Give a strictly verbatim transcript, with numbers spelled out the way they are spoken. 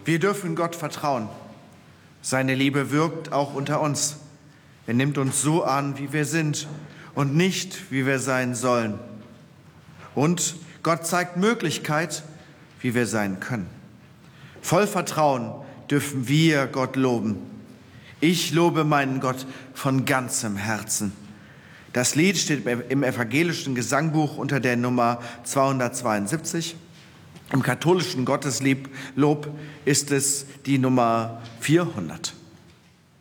Wir dürfen Gott vertrauen. Seine Liebe wirkt auch unter uns. Er nimmt uns so an, wie wir sind und nicht, wie wir sein sollen. Und Gott zeigt Möglichkeit, wie wir sein können. Voll Vertrauen dürfen wir Gott loben. Ich lobe meinen Gott von ganzem Herzen. Das Lied steht im evangelischen Gesangbuch unter der Nummer zweihundertzweiundsiebzig. Im katholischen Gotteslob ist es die Nummer vierhundert.